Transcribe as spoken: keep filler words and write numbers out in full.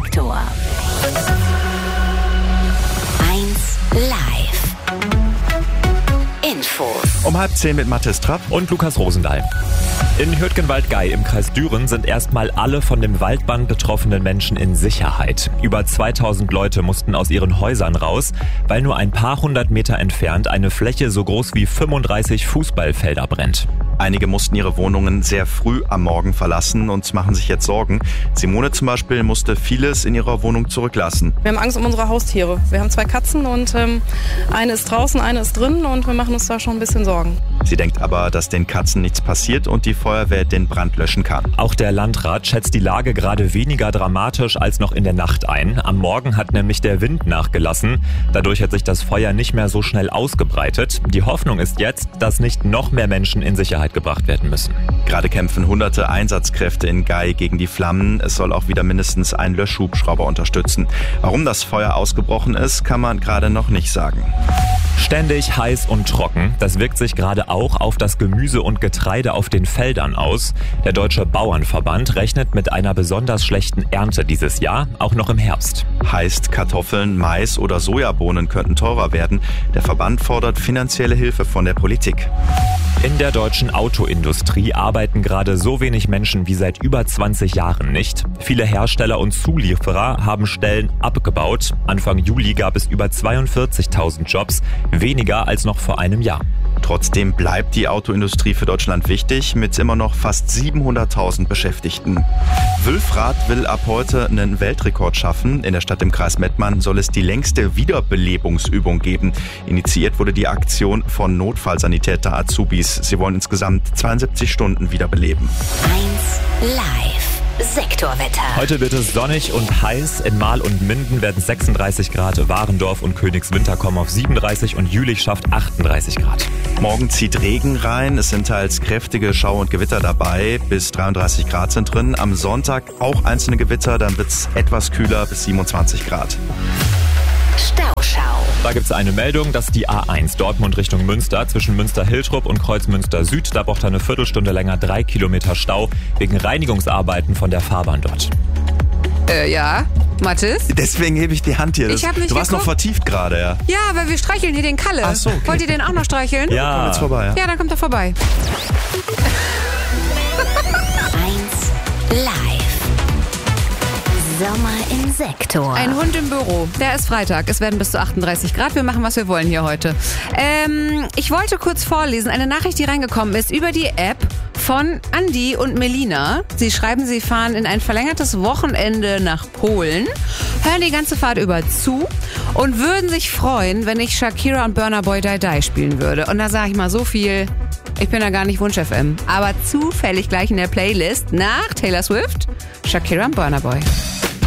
Sektor. eins live. Infos. Um halb zehn mit Mathis Trapp und Lukas Rosendahl. In Hürtgenwald-Gey im Kreis Düren sind erstmal alle von dem Waldbrand betroffenen Menschen in Sicherheit. Über zweitausend Leute mussten aus ihren Häusern raus, weil nur ein paar hundert Meter entfernt eine Fläche so groß wie fünfunddreißig Fußballfelder brennt. Einige mussten ihre Wohnungen sehr früh am Morgen verlassen und machen sich jetzt Sorgen. Simone zum Beispiel musste vieles in ihrer Wohnung zurücklassen. Wir haben Angst um unsere Haustiere. Wir haben zwei Katzen und ähm, eine ist draußen, eine ist drin und wir machen uns da schon ein bisschen Sorgen. Sie denkt aber, dass den Katzen nichts passiert und die Feuerwehr den Brand löschen kann. Auch der Landrat schätzt die Lage gerade weniger dramatisch als noch in der Nacht ein. Am Morgen hat nämlich der Wind nachgelassen. Dadurch hat sich das Feuer nicht mehr so schnell ausgebreitet. Die Hoffnung ist jetzt, dass nicht noch mehr Menschen in Sicherheit gebracht werden müssen. Gerade kämpfen hunderte Einsatzkräfte in Gey gegen die Flammen. Es soll auch wieder mindestens ein Löschhubschrauber unterstützen. Warum das Feuer ausgebrochen ist, kann man gerade noch nicht sagen. Ständig heiß und trocken, das wirkt sich gerade auch auf das Gemüse und Getreide auf den Feldern aus. Der Deutsche Bauernverband rechnet mit einer besonders schlechten Ernte dieses Jahr, auch noch im Herbst. Heißt, Kartoffeln, Mais oder Sojabohnen könnten teurer werden. Der Verband fordert finanzielle Hilfe von der Politik. In der deutschen Autoindustrie arbeiten gerade so wenig Menschen wie seit über zwanzig Jahren nicht. Viele Hersteller und Zulieferer haben Stellen abgebaut. Anfang Juli gab es über zweiundvierzigtausend Jobs, weniger als noch vor einem Jahr. Trotzdem bleibt die Autoindustrie für Deutschland wichtig, mit immer noch fast siebenhunderttausend Beschäftigten. Wülfrath will ab heute einen Weltrekord schaffen. In der Stadt im Kreis Mettmann soll es die längste Wiederbelebungsübung geben. Initiiert wurde die Aktion von Notfallsanitäter Azubis. Sie wollen insgesamt zweiundsiebzig Stunden wiederbeleben. eins live. Sektorwetter. Heute wird es sonnig und heiß. In Marl und Minden werden sechsunddreißig Grad, Warendorf und Königswinter kommen auf siebenunddreißig und Jülich schafft achtunddreißig Grad. Morgen zieht Regen rein. Es sind teils kräftige Schau- und Gewitter dabei. Bis dreiunddreißig Grad sind drin. Am Sonntag auch einzelne Gewitter, dann wird es etwas kühler bis siebenundzwanzig Grad. Stauschau. Da gibt es eine Meldung, dass die A eins Dortmund Richtung Münster zwischen Münster-Hiltrup und Kreuzmünster Süd, da braucht er eine Viertelstunde länger drei Kilometer Stau wegen Reinigungsarbeiten von der Fahrbahn dort. Äh, ja, Mathis? Deswegen hebe ich die Hand hier. Das, Ich hab nicht du warst geguckt. noch vertieft gerade, ja. Ja, aber wir streicheln hier den Kalle. Ach so, okay. Wollt ihr den auch noch streicheln? Ja. Komm jetzt vorbei, ja. Ja, dann kommt er vorbei. eins live. Sommer im Sektor. Ein Hund im Büro. Der ist Freitag. Es werden bis zu achtunddreißig Grad. Wir machen, was wir wollen hier heute. Ähm, ich wollte kurz vorlesen, eine Nachricht, die reingekommen ist über die App von Andi und Melina. Sie schreiben, sie fahren in ein verlängertes Wochenende nach Polen, hören die ganze Fahrt über zu und würden sich freuen, wenn ich Shakira und Burna Boy Die Die spielen würde. Und da sage ich mal so viel, ich bin da gar nicht Wunsch-F M, aber zufällig gleich in der Playlist nach Taylor Swift, Shakira und Burna Boy.